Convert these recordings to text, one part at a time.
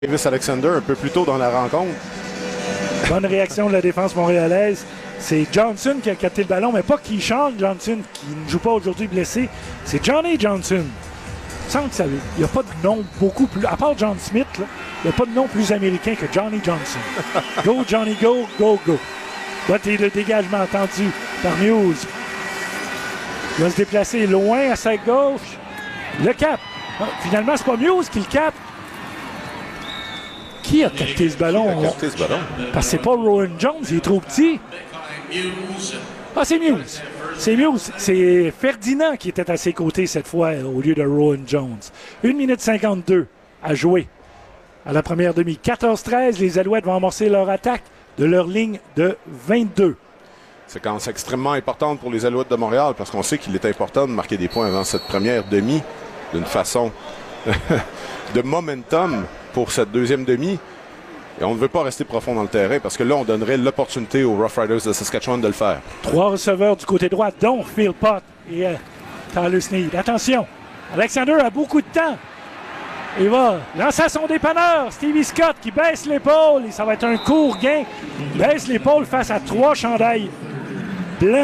Davis Alexander un peu plus tôt dans la rencontre. Bonne réaction de la défense montréalaise. C'est Johnson qui a capté le ballon, mais pas Keyshawn Johnson, qui ne joue pas aujourd'hui blessé. C'est Johnny Johnson. Il semble qu'il n'y a pas de nom beaucoup plus... À part John Smith, là, il n'y a pas de nom plus américain que Johnny Johnson. Go, Johnny, go, go, go. Là, t'es le dégagement attendu par Muse. Il va se déplacer loin à sa gauche. Le cap. Ah, finalement, c'est pas Muse qui le capte. Qui a capté ce ballon? Parce que c'est pas Rowan Jones, il est trop petit. Ah, c'est Muse. C'est Muse. C'est Ferdinand qui était à ses côtés cette fois au lieu de Rowan Jones. 1 minute 52 à jouer à la première demi. 14-13, les Alouettes vont amorcer leur attaque de leur ligne de 22. Séquence extrêmement importante pour les Alouettes de Montréal parce qu'on sait qu'il est important de marquer des points avant cette première demi d'une façon de momentum pour cette deuxième demi. Et on ne veut pas rester profond dans le terrain parce que là, on donnerait l'opportunité aux Rough Riders de Saskatchewan de le faire. 3 receveurs du côté droit, dont Phil Pott et Tyler Sneed. Attention, Alexander a beaucoup de temps. Il va lancer à son dépanneur, Stevie Scott, qui baisse l'épaule. Et ça va être un court gain. Il baisse l'épaule face à 3 chandails blancs.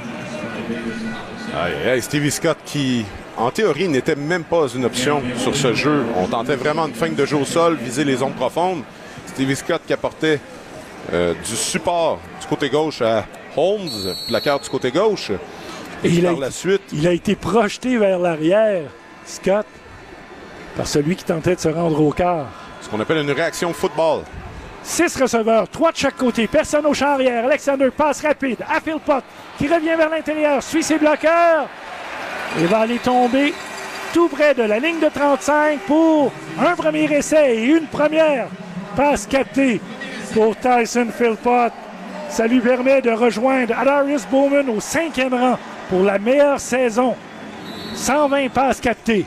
Stevie Scott qui, en théorie, n'était même pas une option sur ce jeu. On tentait vraiment une feinte de jeu au sol, viser les zones profondes. Stevie Scott qui apportait du support du côté gauche à Holmes, placard du côté gauche. Et par la suite, il a été projeté vers l'arrière, Scott, par celui qui tentait de se rendre au quart. Ce qu'on appelle une réaction football. 6 receveurs, 3 de chaque côté, personne au champ arrière. Alexander passe rapide à Phil Pott qui revient vers l'intérieur, suit ses bloqueurs et va aller tomber tout près de la ligne de 35 pour un premier essai et une première passe captée pour Tyson Philpott. Ça lui permet de rejoindre Adarius Bowman au 5e rang pour la meilleure saison. 120 passes captées.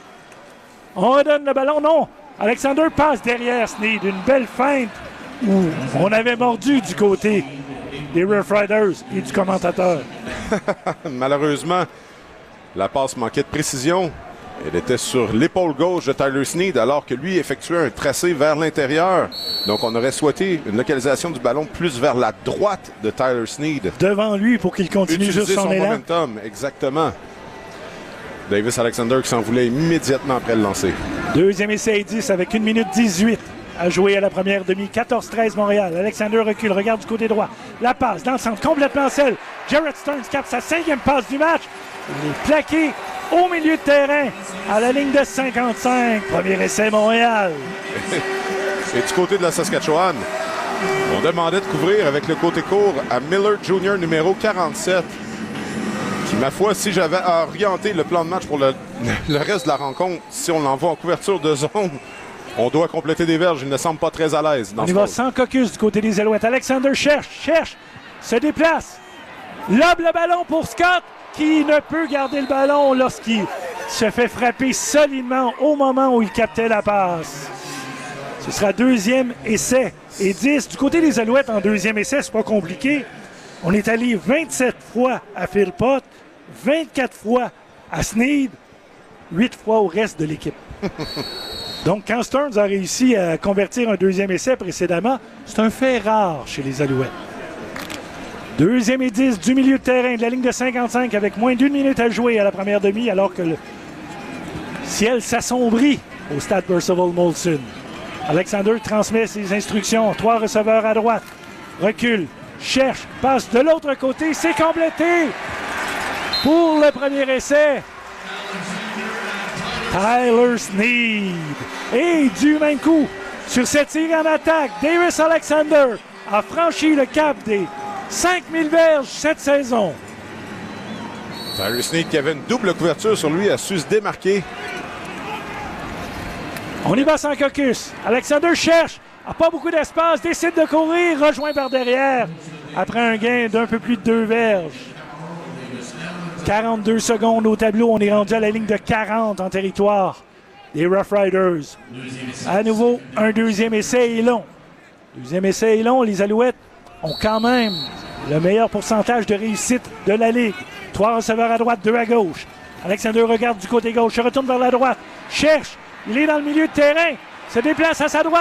On redonne le ballon, non. Alexander passe derrière Sneed. Une belle feinte où on avait mordu du côté des Rough Riders et du commentateur. Malheureusement, la passe manquait de précision. Elle était sur l'épaule gauche de Tyler Sneed alors que lui effectuait un tracé vers l'intérieur. Donc on aurait souhaité une localisation du ballon plus vers la droite de Tyler Sneed. Devant lui pour qu'il continue sur son élan. Momentum, exactement. Davis Alexander qui s'en voulait immédiatement après le lancer. Deuxième essai 10 avec 1 minute 18 à jouer à la première demi. 14-13 Montréal. Alexander recule, regarde du côté droit. La passe dans le centre, complètement seul. Jared Stearns capte sa 5e passe du match. Il est plaqué au milieu de terrain à la ligne de 55. Premier essai Montréal. Et du côté de la Saskatchewan, on demandait de couvrir avec le côté court à Miller Jr. numéro 47. Qui, ma foi, si j'avais à orienter le plan de match pour le reste de la rencontre, si on l'envoie en couverture de zone, on doit compléter des verges. Il ne semble pas très à l'aise. On y va sans caucus du côté des Alouettes. Alexander cherche, se déplace. Lobe le ballon pour Scott, qui ne peut garder le ballon lorsqu'il se fait frapper solidement au moment où il captait la passe. Ce sera deuxième essai et 10. Du côté des Alouettes, en deuxième essai, c'est pas compliqué. On est allé 27 fois à Phil Pott, 24 fois à Sneed, 8 fois au reste de l'équipe. Donc, quand Stearns a réussi à convertir un deuxième essai précédemment, c'est un fait rare chez les Alouettes. Deuxième et 10 du milieu de terrain de la ligne de 55 avec moins d'1 minute à jouer à la première demi alors que le ciel s'assombrit au stade Percival Molson. Alexander transmet ses instructions. 3 receveurs à droite. Recule. Cherche. Passe de l'autre côté. C'est complété pour le premier essai. Tyler Sneed. Et du même coup, sur cette série en attaque, Davis Alexander a franchi le cap des 5000 verges cette saison. Tyler Sneed qui avait une double couverture sur lui a su se démarquer. On y va sans caucus. Alexander cherche, n'a pas beaucoup d'espace, décide de courir, rejoint par derrière après un gain d'un peu plus de 2 verges. 42 secondes au tableau, on est rendu à la ligne de 40 en territoire des Rough Riders. À nouveau, un deuxième essai est long. Deuxième essai est long, les Alouettes ont quand même le meilleur pourcentage de réussite de la Ligue. 3 receveurs à droite, 2 à gauche. Alexander regarde du côté gauche, se retourne vers la droite, cherche, il est dans le milieu de terrain. se déplace à sa droite.